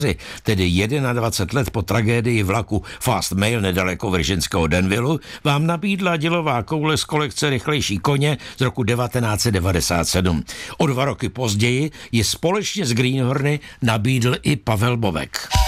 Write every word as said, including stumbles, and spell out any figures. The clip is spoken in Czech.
tedy dvacet jedna let po tragédii vlaku Fast Mail nedaleko virginského Danville, vám nabídla dělová koule z kolekce Rychlejší koně z roku devatenáct set devadesát sedm. O dva roky později ji společně s Greenhorny nabídl i Pavel Bobek.